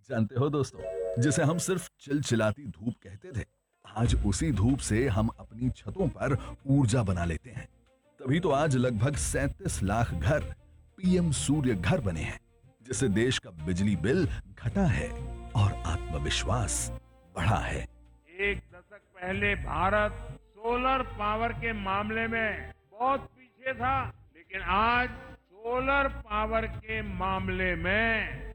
जानते हो दोस्तों, जिसे हम सिर्फ चिलचिलाती धूप कहते थे, आज उसी धूप से हम अपनी छतों पर ऊर्जा बना लेते हैं। तभी तो आज लगभग 37 लाख घर पीएम सूर्य घर बने हैं, जिससे देश का बिजली बिल घटा है और आत्मविश्वास बढ़ा है। एक दशक पहले भारत सोलर पावर के मामले में बहुत पीछे था, लेकिन आज सोलर पावर के मामले में